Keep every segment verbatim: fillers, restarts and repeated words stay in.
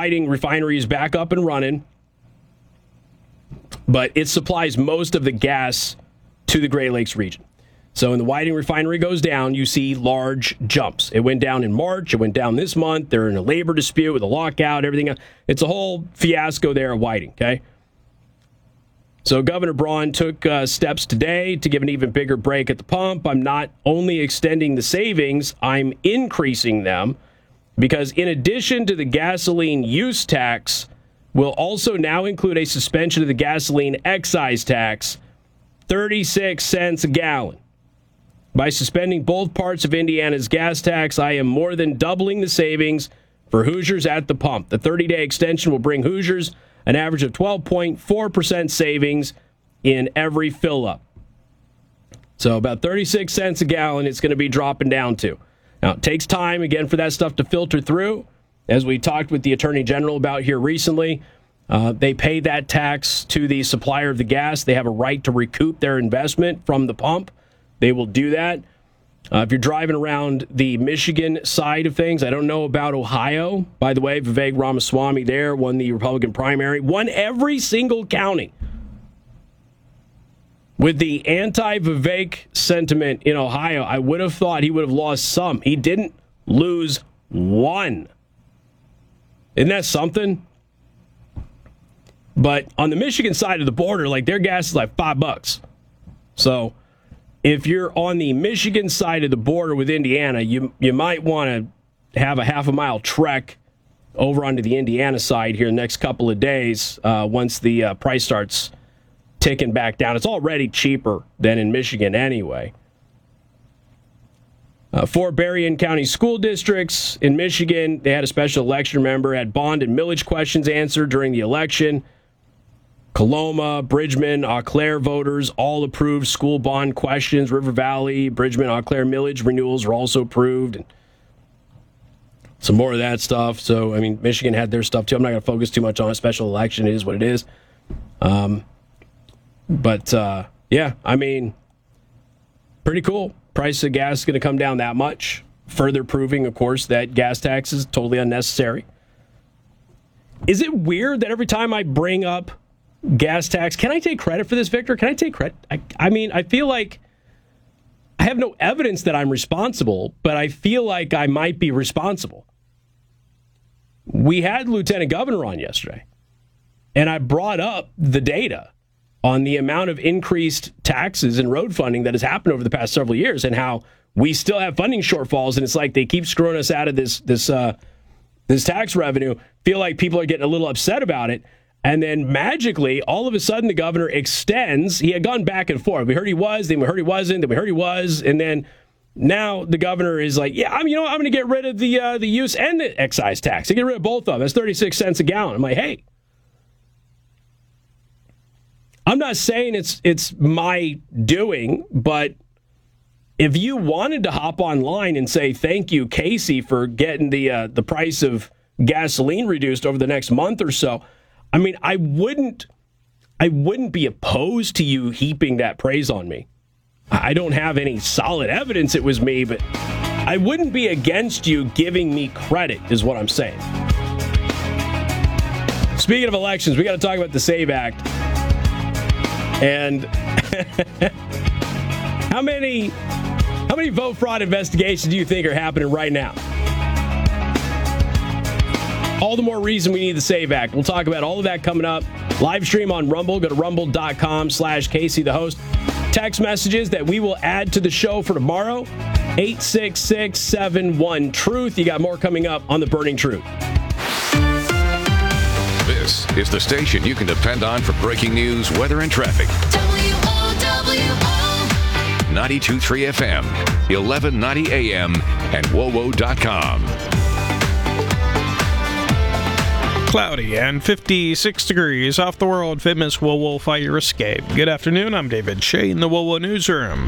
Whiting refinery is back up and running, but it supplies most of the gas to the Great Lakes region. So when the Whiting refinery goes down, you see large jumps. It went down in March. It went down this month. They're in a labor dispute with a lockout, everything else. It's a whole fiasco there at Whiting, okay? So Governor Braun took uh, steps today to give an even bigger break at the pump. I'm not only extending the savings, I'm increasing them, because in addition to the gasoline use tax, we'll also now include a suspension of the gasoline excise tax, thirty-six cents a gallon. By suspending both parts of Indiana's gas tax, I am more than doubling the savings for Hoosiers at the pump. The thirty-day extension will bring Hoosiers an average of twelve point four percent savings in every fill-up. So about thirty-six cents a gallon it's going to be dropping down to. Now, it takes time, again, for that stuff to filter through. As we talked with the Attorney General about here recently, uh, they pay that tax to the supplier of the gas. They have a right to recoup their investment from the pump. They will do that. Uh, if you're driving around the Michigan side of things, I don't know about Ohio. By the way, Vivek Ramaswamy there won the Republican primary, won every single county. With the anti-Vivek sentiment in Ohio, I would have thought he would have lost some. He didn't lose one. Isn't that something? But on the Michigan side of the border, like, their gas is like five bucks. So if you're on the Michigan side of the border with Indiana, you you might want to have a half a mile trek over onto the Indiana side here in the next couple of days uh, once the uh, price starts ticking back down. It's already cheaper than in Michigan anyway. Uh, four Berrien County school districts in Michigan, they had a special election member, had bond and millage questions answered during the election. Coloma, Bridgman, Eau Claire voters all approved school bond questions. River Valley, Bridgman, Eau Claire millage renewals were also approved. And some more of that stuff. So, I mean, Michigan had their stuff too. I'm not going to focus too much on a special election. It is what it is. Um, but, uh, yeah, I mean, pretty cool. Price of gas is going to come down that much. Further proving, of course, that gas tax is totally unnecessary. Is it weird that every time I bring up gas tax, can I take credit for this, Victor? Can I take credit? I, I mean, I feel like I have no evidence that I'm responsible, but I feel like I might be responsible. We had Lieutenant Governor on yesterday, and I brought up the data on the amount of increased taxes and road funding that has happened over the past several years and how we still have funding shortfalls, and it's like they keep screwing us out of this this uh, this tax revenue. Feel like people are getting a little upset about it. And then magically, all of a sudden, the governor extends. He had gone back and forth. We heard he was, then we heard he wasn't, then we heard he was, and then now the governor is like, "Yeah, I'm, you know, I'm going to get rid of the uh, the use and the excise tax. I get rid of both of them. That's thirty-six cents a gallon." I'm like, "Hey, I'm not saying it's it's my doing, but if you wanted to hop online and say thank you, Casey, for getting the uh, the price of gasoline reduced over the next month or so." I mean, I wouldn't I wouldn't be opposed to you heaping that praise on me. I don't have any solid evidence it was me, but I wouldn't be against you giving me credit, is what I'm saying. Speaking of elections, we got to talk about the SAVE Act. And how many how many vote fraud investigations do you think are happening right now? All the more reason we need the SAVE Act. We'll talk about all of that coming up. Live stream on Rumble. Go to rumble.com slash Casey the host. Text messages that we will add to the show for tomorrow. eight six six, seven one, truth. You got more coming up on The Burning Truth. This is the station you can depend on for breaking news, weather, and traffic. W O W O ninety-two point three F M, eleven ninety A M, and W O W O dot com. Cloudy and fifty-six degrees off the world famous W O W O fire escape. Good afternoon, I'm David Shea in the W O W O Newsroom.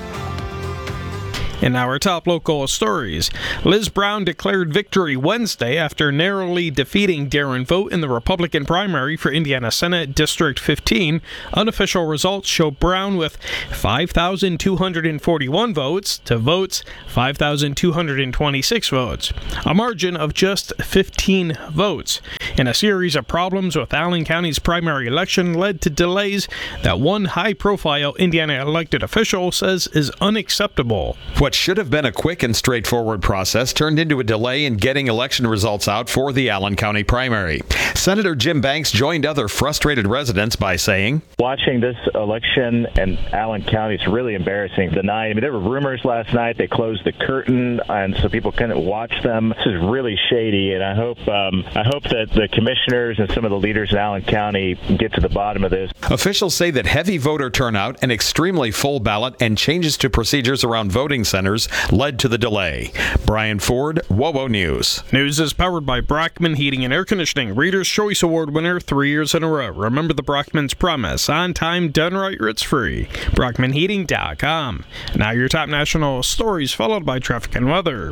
In our top local stories, Liz Brown declared victory Wednesday after narrowly defeating Darren Vogt in the Republican primary for Indiana Senate District fifteen. Unofficial results show Brown with five thousand two hundred forty-one votes to Vogt's five thousand two hundred twenty-six votes, a margin of just fifteen votes. And a series of problems with Allen County's primary election led to delays that one high-profile Indiana elected official says is unacceptable. What should have been a quick and straightforward process turned into a delay in getting election results out for the Allen County primary. Senator Jim Banks joined other frustrated residents by saying, "Watching this election in Allen County is really embarrassing. The night, I mean, there were rumors last night. They closed the curtain, and so people couldn't watch them. This is really shady, and I hope um, I hope that the commissioners and some of the leaders in Allen County get to the bottom of this." Officials say that heavy voter turnout, an extremely full ballot, and changes to procedures around voting centers led to the delay. Brian Ford, WOWO News. News is powered by Brockman Heating and Air Conditioning, Reader's Choice Award winner three years in a row. Remember the Brockman's promise: on time, done right, or it's free. Brockman Heating dot com. Now your top national stories, followed by traffic and weather.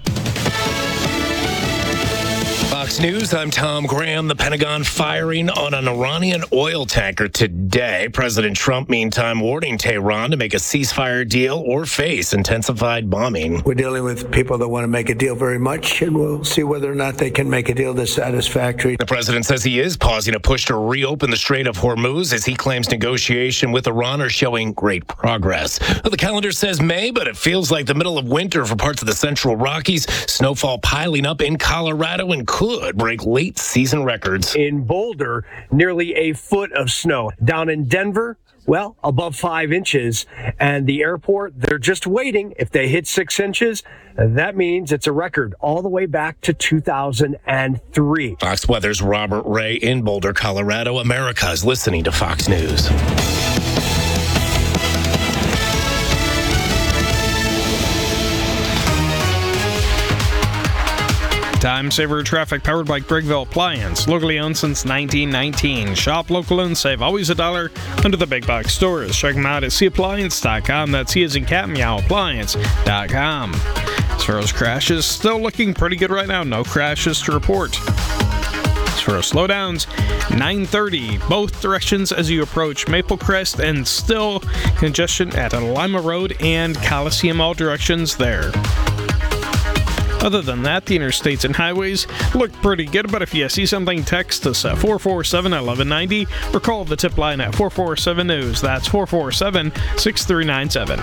Fox News, I'm Tom Graham. The Pentagon firing on an Iranian oil tanker today. President Trump, meantime, warning Tehran to make a ceasefire deal or face intensified bombing. We're dealing with people that want to make a deal very much, and we'll see whether or not they can make a deal that's satisfactory. The president says he is pausing a push to reopen the Strait of Hormuz as he claims negotiation with Iran are showing great progress. Well, the calendar says May, but it feels like the middle of winter for parts of the Central Rockies. Snowfall piling up in Colorado and could break late season records. In Boulder, nearly a foot of snow. Down in Denver, well, above five inches. And the airport, they're just waiting. If they hit six inches, that means it's a record all the way back to two thousand three. Fox Weather's Robert Ray in Boulder, Colorado. America's listening to Fox News. Time Saver Traffic powered by Gregville Appliance. Locally owned since nineteen nineteen. Shop local and save always a dollar under the big box stores. Check them out at c appliance dot com. That's C as in cat, meow, appliance dot com. As far as crashes, still looking pretty good right now. No crashes to report. As far as slowdowns, nine thirty, both directions as you approach Maple Crest, and still congestion at Lima Road and Coliseum, all directions there. Other than that, the interstates and highways look pretty good, but if you see something, text us at four four seven, one one nine zero or call the tip line at four four seven news. That's four four seven, six three nine seven.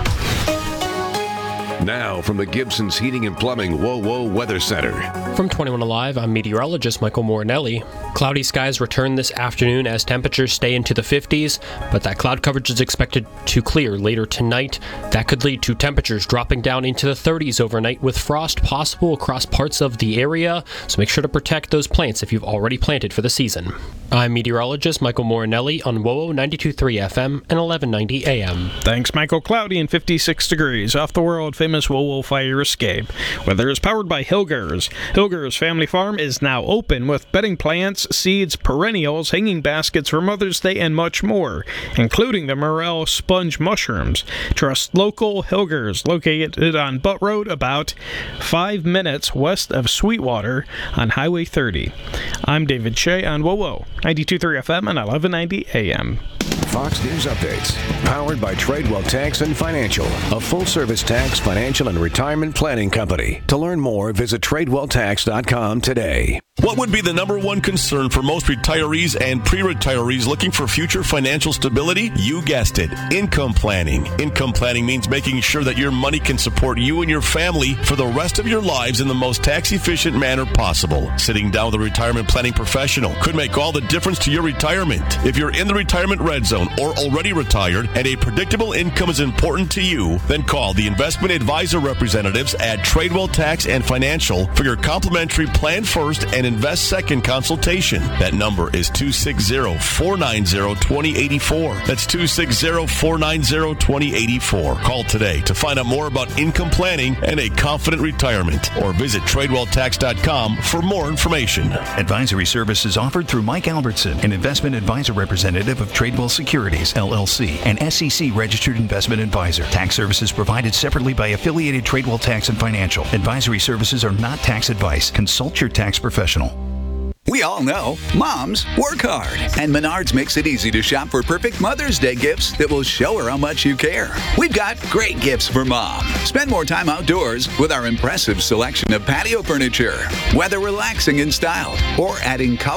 Now from the Gibson's Heating and Plumbing WOWO Weather Center. From twenty-one Alive, I'm meteorologist Michael Morinelli. Cloudy skies return this afternoon as temperatures stay into the fifties, but that cloud coverage is expected to clear later tonight. That could lead to temperatures dropping down into the thirties overnight with frost possible across parts of the area, so make sure to protect those plants if you've already planted for the season. I'm meteorologist Michael Morinelli on WOWO ninety-two point three F M and eleven ninety A M. Thanks, Michael. Cloudy and fifty-six degrees off the world-famous WOWO fire escape. Weather is powered by Hilgers. Hilgers Family Farm is now open with bedding plants, seeds, perennials, hanging baskets for Mother's Day, and much more, including the morel sponge mushrooms. Trust local Hilgers, located on Butt Road, about five minutes west of Sweetwater on Highway thirty. I'm David Shea on WOWO ninety-two point three F M and eleven ninety A M. Fox News Updates, powered by Tradewell Tax and Financial, a full-service tax, financial, and retirement planning company. To learn more, visit tradewell tax dot com today. What would be the number one concern for most retirees and pre-retirees looking for future financial stability? You guessed it, income planning. Income planning means making sure that your money can support you and your family for the rest of your lives in the most tax-efficient manner possible. Sitting down with a retirement planning professional could make all the difference to your retirement. If you're in the retirement red zone or already retired and a predictable income is important to you, then call the investment advisor representatives at Tradewell Tax and Financial for your complimentary Plan First and Invest Second consultation. That number is two six zero, four nine zero, two zero eight four. That's two six zero, four nine zero, two zero eight four. Call today to find out more about income planning and a confident retirement, or visit tradewell tax dot com for more information. Advisory services offered through Mike Albertson, an investment advisor representative of Tradewell Securities, L L C, an S E C registered investment advisor. Tax services provided separately by affiliated Tradewell Tax and Financial. Advisory services are not tax advice. Consult your tax professional. We all know moms work hard, and Menards makes it easy to shop for perfect Mother's Day gifts that will show her how much you care. We've got great gifts for mom. Spend more time outdoors with our impressive selection of patio furniture. Whether relaxing in style or adding color